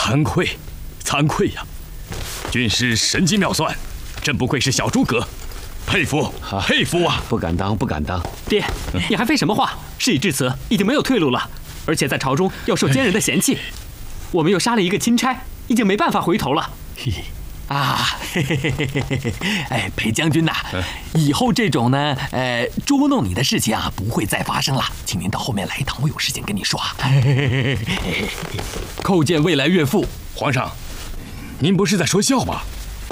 惭愧，惭愧呀！军师神机妙算，真不愧是小诸葛，佩服，佩服啊！ 不敢当，不敢当。 爹，你还废什么话？事已至此，已经没有退路了，而且在朝中要受奸人的嫌弃，我们又杀了一个钦差，已经没办法回头了。 哎，裴将军呐，以后这种呢，捉弄你的事情啊，不会再发生了。请您到后面来一趟，我有事情跟你说啊。叩见未来岳父。 皇上，您不是在说笑吧？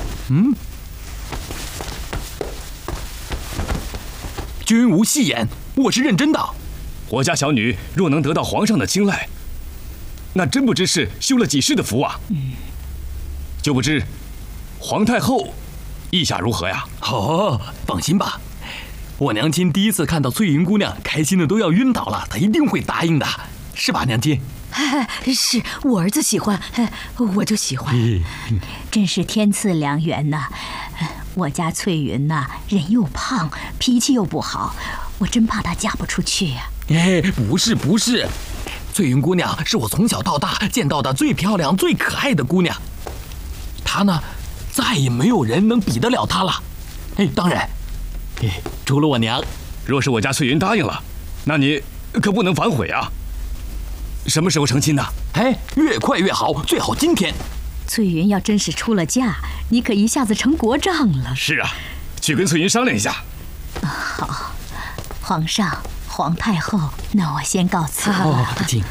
君无戏言，我是认真的。 我家小女若能得到皇上的青睐，那真不知是修了几世的福啊！就不知皇太后意下如何呀？ 哦，放心吧，我娘亲第一次看到翠云姑娘，开心的都要晕倒了，她一定会答应的，是吧，娘亲？ 是我儿子喜欢，我就喜欢。 真是天赐良缘呐！我家翠云呐，人又胖，脾气又不好，我真怕她嫁不出去呀。 不是，翠云姑娘是我从小到大见到的最漂亮、最可爱的姑娘。她呢，再也没有人能比得了她了。当然，除了我娘。 若是我家翠云答应了，那你可不能反悔啊！什么时候成亲呢？ 越快越好，最好今天。 翠云要真是出了嫁，你可一下子成国丈了。 是啊，去跟翠云商量一下。 好，皇上、皇太后，那我先告辞了。 请。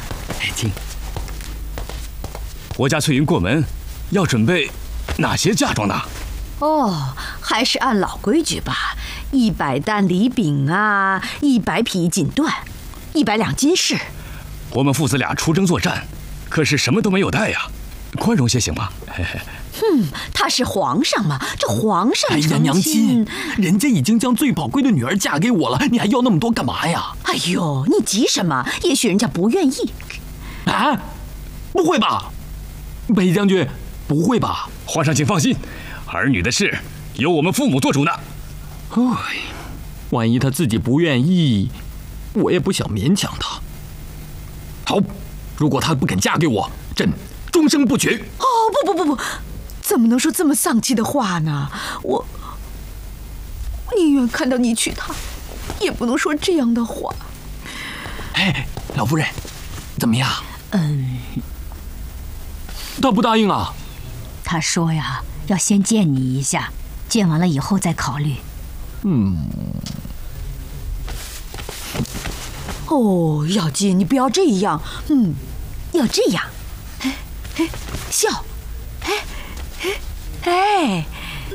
我家翠云过门，要准备哪些嫁妆呢？ 还是按老规矩吧，100担礼饼啊，100匹锦缎，100两金饰。 我们父子俩出征作战，可是什么都没有带呀，宽容些行吗？ 他是皇上嘛，这皇上成亲， 娘亲，人家已经将最宝贵的女儿嫁给我了，你还要那么多干嘛呀？ 哎呦，你急什么？也许人家不愿意。 不会吧，裴将军，不会吧？ 皇上请放心，儿女的事由我们父母做主呢。 万一他自己不愿意，我也不想勉强他。好，如果她不肯嫁给我，朕终生不娶。 不，怎么能说这么丧气的话呢？我宁愿看到你娶她，也不能说这样的话。 老夫人，怎么样？他不答应啊？ 他说呀，要先见你一下，见完了以后再考虑。 耀姬，你不要这样，要这样，笑，